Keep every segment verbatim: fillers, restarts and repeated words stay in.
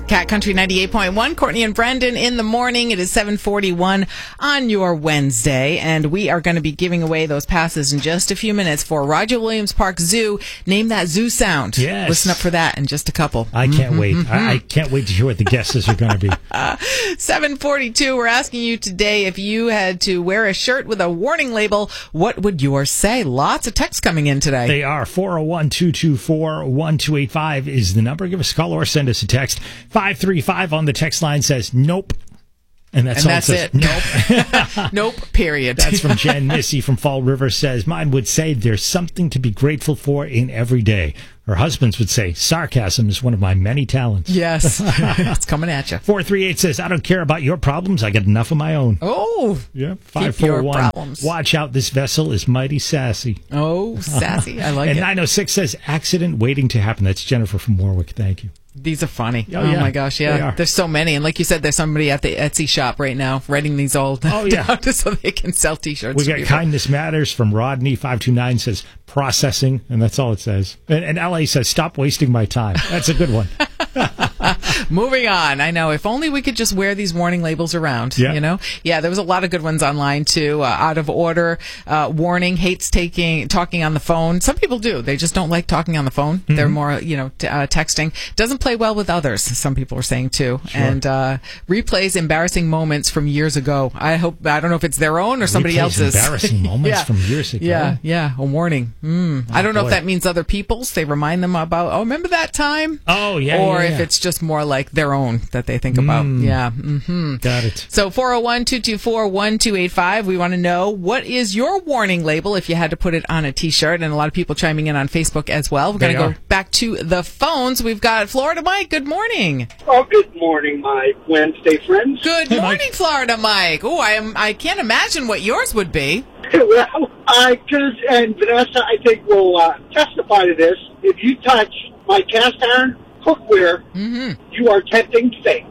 Cat Country ninety-eight point one, Courtney and Brendan in the morning. It is seven forty-one on your Wednesday, and we are going to be giving away those passes in just a few minutes for Roger Williams Park Zoo. Name that zoo sound. Yes. Listen up for that in just a couple. I can't mm-hmm, wait. Mm-hmm. I, I can't wait to hear what the guesses are going to be. uh, seven forty-two, we're asking you today, if you had to wear a shirt with a warning label, what would yours say? Lots of texts coming in today. They are. four oh one, two two four, one two eight five is the number. Give us a call or send us a text. five three five on the text line says nope. And that's and all that's it says. it. Nope. Nope, period. That's from Jen. Missy from Fall River says, mine would say there's something to be grateful for in every day. Her husband's would say, sarcasm is one of my many talents. Yes. It's coming at you. four three eight says, I don't care about your problems. I got enough of my own. Oh. Yeah. five four one, watch out. This vessel is mighty sassy. Oh, sassy. I like and it. And nine oh six says, accident waiting to happen. That's Jennifer from Warwick. Thank you. These are funny. Oh, oh yeah. my gosh, yeah. There's so many. And like you said, there's somebody at the Etsy shop right now writing these all oh, yeah. down so they can sell T-shirts. We got people. Kindness Matters from Rodney. five two nine says, processing, and that's all it says. And, and L A says, stop wasting my time. That's a good one. Moving on. I know. If only we could just wear these warning labels around, yeah. you know? Yeah, there was a lot of good ones online, too. Uh, out of order, uh, warning, hates taking talking on the phone. Some people do. They just don't like talking on the phone. Mm-hmm. They're more, you know, t- uh, texting. Doesn't play well with others, some people are saying, too. Sure. And uh, replays embarrassing moments from years ago. I hope, I don't know if it's their own or somebody replays else's. embarrassing moments yeah. from years ago. Yeah, yeah, a warning. Mm. Oh, I don't know boy. if that means other people's. They remind them about, oh, remember that time? Oh, yeah, Or yeah, if yeah. it's just more like their own that they think about. Mm. Yeah. Mm-hmm. Got it. So four oh one, two two four, one two eight five. We want to know, what is your warning label if you had to put it on a T-shirt? And a lot of people chiming in on Facebook as well. We're going to go are. back to the phones. We've got Florida Mike. Good morning. Oh, good morning, my Wednesday friends. Good Hey, morning, Mike. Florida Mike. Oh, I am. I can't imagine what yours would be. Well, I cause, and Vanessa, I think, will uh, testify to this. If you touch my cast iron cookware, Mm-hmm. you are tempting fate.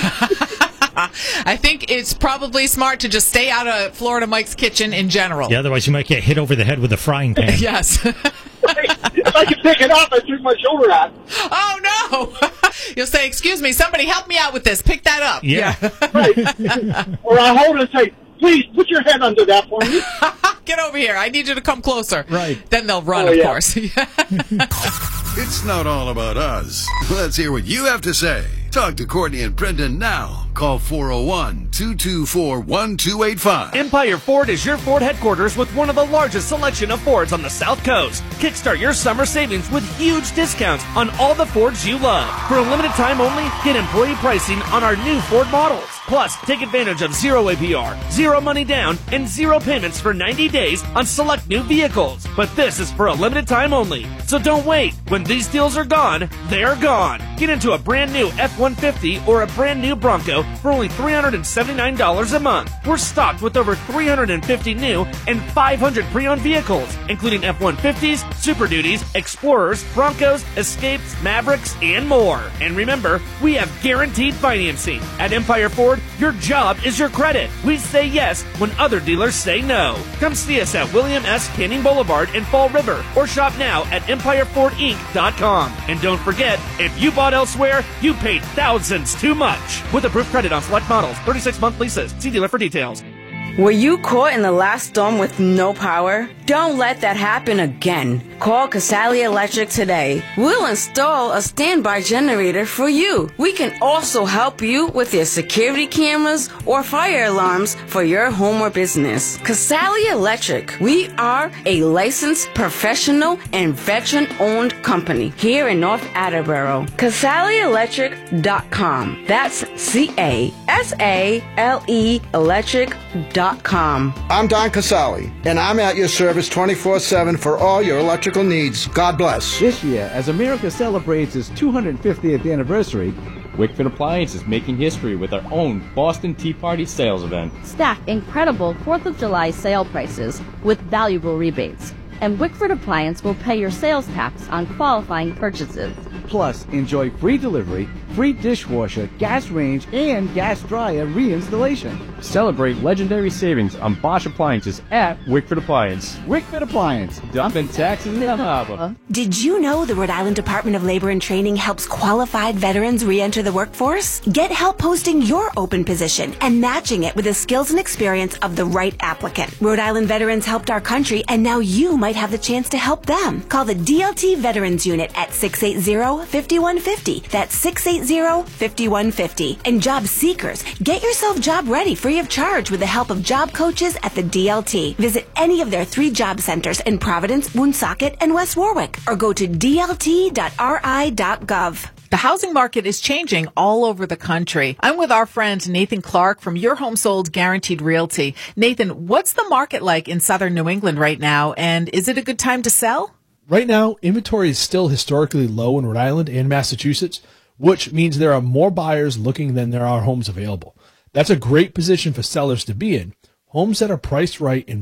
I think it's probably smart to just stay out of Florida Mike's kitchen in general. Yeah, otherwise you might get hit over the head with a frying pan. Yes. If I can pick it up, I threw my shoulder out. Oh, no. You'll say, excuse me, somebody help me out with this. Pick that up. Yeah. Right. Or I hold it and say, please, put your head under that for me. Get over here. I need you to come closer. Right. Then they'll run, Oh, of yeah. course. It's not all about us. Let's hear what you have to say. Talk to Courtney and Brendan now. Call four oh one, two two four, one two eight five. Empire Ford is your Ford headquarters with one of the largest selection of Fords on the South Coast. Kickstart your summer savings with huge discounts on all the Fords you love. For a limited time only, get employee pricing on our new Ford models. Plus, take advantage of zero A P R, zero money down, and zero payments for ninety days on select new vehicles. But this is for a limited time only. So don't wait. When these deals are gone, they're gone. Get into a brand new F one fifty or a brand new Bronco for only three hundred seventy-nine dollars a month. We're stocked with over three hundred fifty new and five hundred pre-owned vehicles, including F one fifties, Super Duties, Explorers, Broncos, Escapes, Mavericks, and more. And remember, we have guaranteed financing. At Empire Ford, your job is your credit. We say yes when other dealers say no. Come see us at William S. Canning Boulevard in Fall River or shop now at empire ford inc dot com. And don't forget, if you bought elsewhere, you paid thousands too much. With approved credit on select models, thirty-six month leases. See dealer for details. Were you caught in the last storm with no power? Don't let that happen again. Call Casali Electric today. We'll install a standby generator for you. We can also help you with your security cameras or fire alarms for your home or business. Casali Electric. We are a licensed professional and veteran-owned company here in North Attleboro. Casali Electric dot com. That's C A S A L E Electric dot com. I'm Don Casali, and I'm at your service twenty-four seven for all your electrical needs. God bless. This year, as America celebrates its two hundred fiftieth anniversary, Wickford Appliance is making history with our own Boston Tea Party sales event. Stack incredible fourth of July sale prices with valuable rebates. And Wickford Appliance will pay your sales tax on qualifying purchases. Plus, enjoy free delivery, free dishwasher, gas range, and gas dryer reinstallation. Celebrate legendary savings on Bosch appliances at Wickford Appliance. Wickford Appliance, dumping taxes in the harbor. Did you know the Rhode Island Department of Labor and Training helps qualified veterans re-enter the workforce? Get help posting your open position and matching it with the skills and experience of the right applicant. Rhode Island veterans helped our country, and now you might have the chance to help them. Call the D L T Veterans Unit at six eight zero, five one five zero. That's six eight zero, five one five zero. And job seekers, get yourself job ready free of charge with the help of job coaches at the D L T. Visit any of their three job centers in Providence, Woonsocket, and West Warwick, or go to d l t dot r i dot gov. The housing market is changing all over the country. I'm with our friend Nathan Clark from Your Home Sold Guaranteed Realty. Nathan, what's the market like in southern New England right now, and is it a good time to sell? Right now, inventory is still historically low in Rhode Island and Massachusetts, which means there are more buyers looking than there are homes available. That's a great position for sellers to be in. Homes that are priced right and